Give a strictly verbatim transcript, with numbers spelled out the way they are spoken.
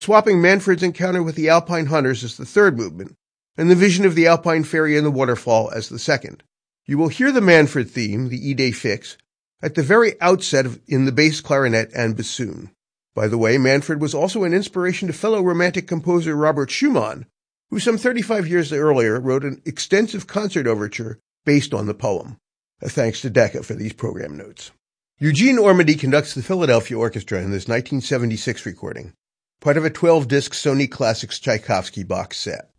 swapping Manfred's encounter with the Alpine hunters as the third movement, and the vision of the Alpine fairy and the waterfall as the second. You will hear the Manfred theme, the Idée fixe, at the very outset of, in the bass clarinet and bassoon. By the way, Manfred was also an inspiration to fellow Romantic composer Robert Schumann, who some thirty-five years earlier wrote an extensive concert overture based on the poem. A thanks to Decca for these program notes. Eugene Ormandy conducts the Philadelphia Orchestra in this nineteen seventy-six recording, part of a twelve-disc Sony Classics Tchaikovsky box set.